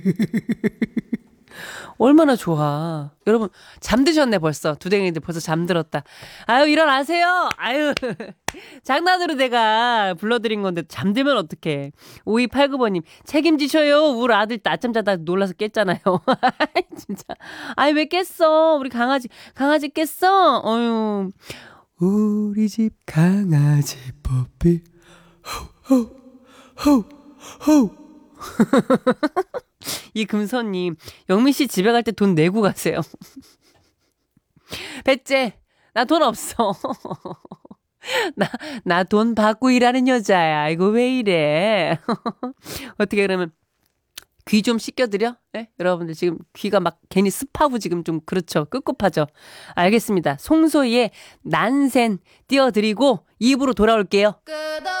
얼마나 좋아. 여러분, 잠드셨네, 벌써. 두댕이들 벌써 잠들었다. 아유, 일어나세요! 아유, 장난으로 내가 불러드린 건데, 잠들면 어떡해. 5289번님, 책임지셔요. 우리 아들 낮잠 자다 놀라서 깼잖아요. 진짜. 아이, 왜 깼어? 우리 강아지 깼어? 어휴. 우리 집 강아지 뽀삐. 호우, 호우, 호우. 이 금선님, 영민 씨 집에 갈 때 돈 내고 가세요. 배째, 나 돈 없어. 나 돈 받고 일하는 여자야. 이거 왜 이래? 어떻게 그러면 귀 좀 씻겨드려? 네? 여러분들 지금 귀가 막 괜히 습하고 지금 좀 그렇죠. 꿉꿉하죠. 알겠습니다. 송소희의 난센 띄워드리고 입으로 돌아올게요.